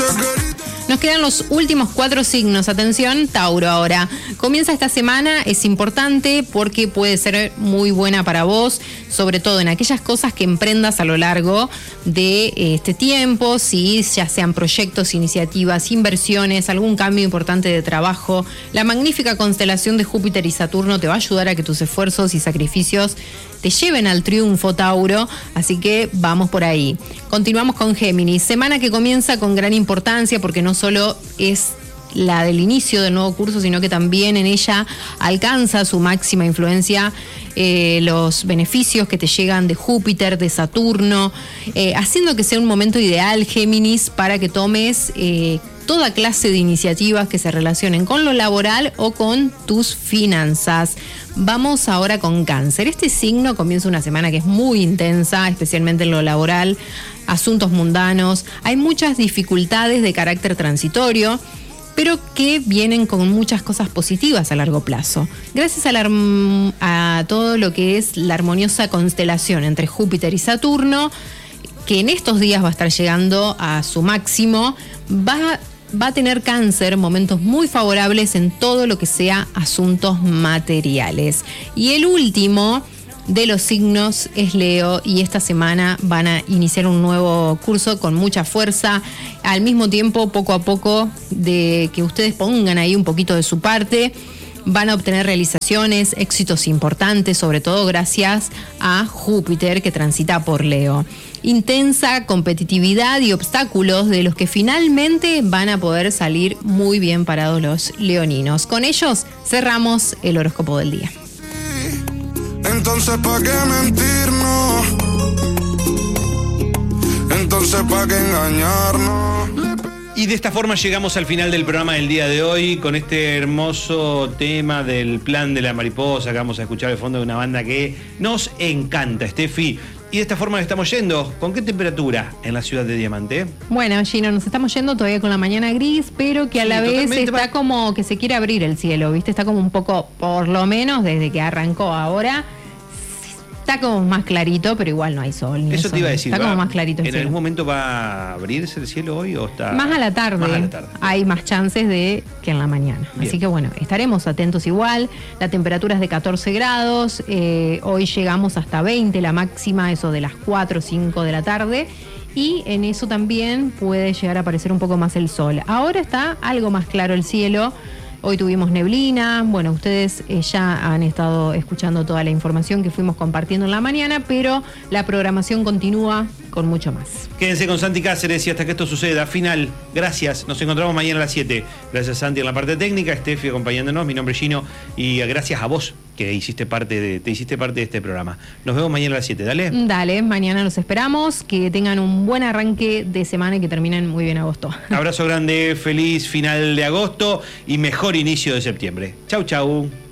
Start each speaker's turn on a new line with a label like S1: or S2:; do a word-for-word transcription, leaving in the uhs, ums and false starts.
S1: Nos quedan los últimos cuatro signos. Atención, Tauro ahora. Comienza esta semana, es importante porque puede ser muy buena para vos, sobre todo en aquellas cosas que emprendas a lo largo de este tiempo, si ya sean proyectos, iniciativas, inversiones, algún cambio importante de trabajo. La magnífica constelación de Júpiter y Saturno te va a ayudar a que tus esfuerzos y sacrificios te lleven al triunfo, Tauro, así que vamos por ahí. Continuamos con Géminis, semana que comienza con gran importancia porque no solo es la del inicio del nuevo curso, sino que también en ella alcanza su máxima influencia eh, los beneficios que te llegan de Júpiter, de Saturno, eh, haciendo que sea un momento ideal, Géminis, para que tomes eh, toda clase de iniciativas que se relacionen con lo laboral o con tus finanzas. Vamos ahora con Cáncer. Este signo comienza una semana que es muy intensa, especialmente en lo laboral, asuntos mundanos. Hay muchas dificultades de carácter transitorio, pero que vienen con muchas cosas positivas a largo plazo. Gracias a, la, a todo lo que es la armoniosa constelación entre Júpiter y Saturno, que en estos días va a estar llegando a su máximo, va, va a tener Cáncer momentos muy favorables en todo lo que sea asuntos materiales. Y el último de los signos es Leo, y esta semana van a iniciar un nuevo curso con mucha fuerza. Al mismo tiempo, poco a poco, de que ustedes pongan ahí un poquito de su parte, van a obtener realizaciones, éxitos importantes, sobre todo gracias a Júpiter que transita por Leo. Intensa competitividad y obstáculos de los que finalmente van a poder salir muy bien parados los leoninos. Con ellos cerramos el horóscopo del día.
S2: Entonces, ¿pa' qué mentirnos? Entonces, ¿pa' qué engañarnos?
S3: Y de esta forma llegamos al final del programa del día de hoy con este hermoso tema del Plan de la Mariposa que vamos a escuchar al fondo de una banda que nos encanta, Steffi. Y de esta forma estamos yendo. ¿Con qué temperatura en la ciudad de Diamante?
S1: Bueno, Gino, nos estamos yendo todavía con la mañana gris, pero que a sí, la vez está va... como que se quiere abrir el cielo, ¿viste? Está como un poco, por lo menos desde que arrancó ahora, está como más clarito, pero igual no hay sol.
S3: Eso
S1: sol.
S3: te iba a decir.
S1: Está
S3: va,
S1: como más clarito el
S3: ¿En
S1: cielo.
S3: algún momento va a abrirse el cielo hoy o está...?
S1: Más a la tarde.
S3: Más a la tarde.
S1: Hay más chances de que en la mañana. Bien. Así que bueno, estaremos atentos igual. La temperatura es de catorce grados. Eh, hoy llegamos hasta veinte, la máxima, eso de las cuatro o cinco de la tarde. Y en eso también puede llegar a aparecer un poco más el sol. Ahora está algo más claro el cielo. Hoy tuvimos neblina, bueno, ustedes eh, ya han estado escuchando toda la información que fuimos compartiendo en la mañana, pero la programación continúa con mucho más.
S3: Quédense con Santi Cáceres y hasta que esto suceda. Final, gracias, nos encontramos mañana a las siete. Gracias, Santi, en la parte técnica, Steffi acompañándonos, mi nombre es Gino, y gracias a vos que hiciste parte de, te hiciste parte de este programa. Nos vemos mañana a las siete, dale.
S1: Dale, mañana los esperamos, que tengan un buen arranque de semana y que terminen muy bien agosto.
S3: Abrazo grande, feliz final de agosto y mejor inicio de septiembre. Chau, chau.